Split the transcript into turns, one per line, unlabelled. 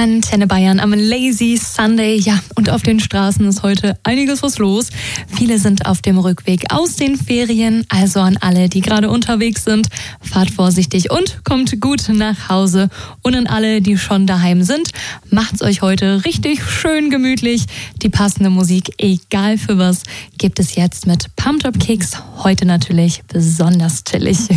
Antenne Bayern am Lazy Sunday. Ja, und auf den Straßen ist heute einiges was los. Viele sind auf dem Rückweg aus den Ferien. Also an alle, die gerade unterwegs sind, fahrt vorsichtig und kommt gut nach Hause. Und an alle, die schon daheim sind, macht's euch heute richtig schön gemütlich. Die passende Musik, egal für was, gibt es jetzt mit Pumped Up Kicks. Heute natürlich besonders chillig.